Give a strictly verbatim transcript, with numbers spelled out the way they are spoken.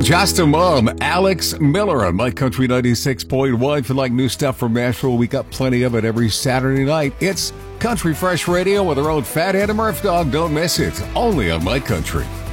Just a Mom, Alex Miller on My Country ninety-six point one. If you like new stuff from Nashville, we got plenty of it every Saturday night. It's Country Fresh Radio with our own Fathead and Murph Dog. Don't miss it. Only on My Country.